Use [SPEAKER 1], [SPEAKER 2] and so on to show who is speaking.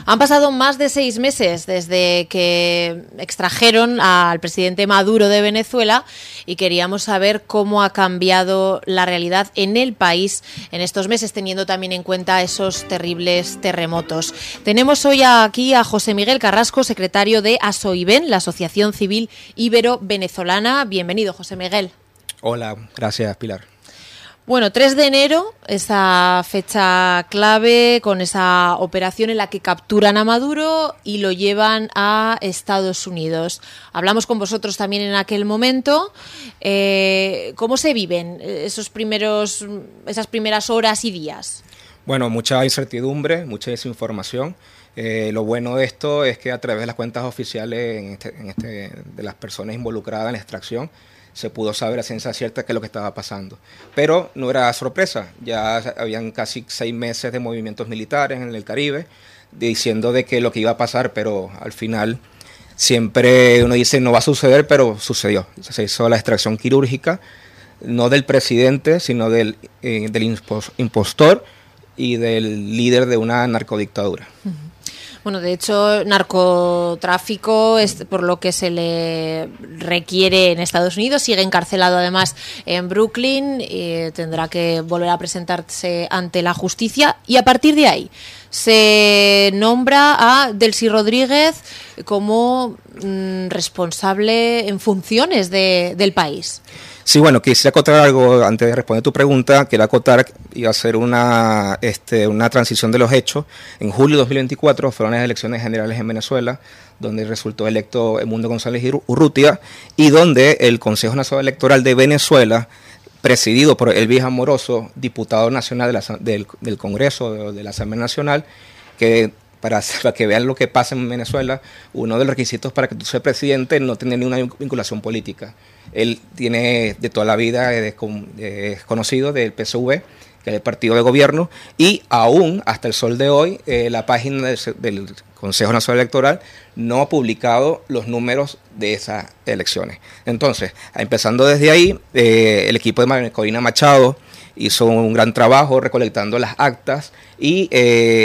[SPEAKER 1] Han pasado más de 6 meses desde que extrajeron al presidente Maduro de Venezuela y queríamos saber cómo ha cambiado la realidad en el país en estos meses, teniendo también en cuenta esos terribles terremotos. Tenemos hoy aquí a José Miguel Carrasco, secretario de ASOIVEN, la Asociación Civil Ibero-Venezolana. Bienvenido, José Miguel.
[SPEAKER 2] Hola, gracias, Pilar.
[SPEAKER 1] Bueno, 3 de enero, esa fecha clave con esa operación en la que capturan a Maduro y lo llevan a Estados Unidos. Hablamos con vosotros también en aquel momento. ¿Cómo se viven esas primeras horas y días?
[SPEAKER 2] Bueno, mucha incertidumbre, mucha desinformación. Lo bueno de esto es que a través de las cuentas oficiales de las personas involucradas en la extracción, se pudo saber a ciencia cierta qué es lo que estaba pasando. Pero no era sorpresa, ya habían casi 6 meses de movimientos militares en el Caribe, diciendo de que lo que iba a pasar, pero al final siempre uno dice no va a suceder, pero sucedió. Se hizo la extracción quirúrgica, no del presidente, sino del impostor y del líder de una narcodictadura.
[SPEAKER 1] Bueno, de hecho, narcotráfico es por lo que se le requiere en Estados Unidos. Sigue encarcelado además en Brooklyn y tendrá que volver a presentarse ante la justicia. Y a partir de ahí se nombra a Delcy Rodríguez como responsable en funciones del país.
[SPEAKER 2] Sí, bueno, quisiera acotar algo antes de responder tu pregunta. Quiero acotar y hacer una transición de los hechos. En julio de 2024 fueron las elecciones generales en Venezuela, donde resultó electo Edmundo González Urrutia y donde el Consejo Nacional Electoral de Venezuela, presidido por Elvis Amoroso, diputado nacional del Congreso de la Asamblea Nacional, que para que vean lo que pasa en Venezuela, uno de los requisitos para que tú seas presidente no tener ninguna vinculación política. Él tiene de toda la vida, es conocido del PSV, que es el partido de gobierno, y aún hasta el sol de hoy, la página del Consejo Nacional Electoral no ha publicado los números de esas elecciones. Entonces, empezando desde ahí, el equipo de Corina Machado hizo un gran trabajo recolectando las actas y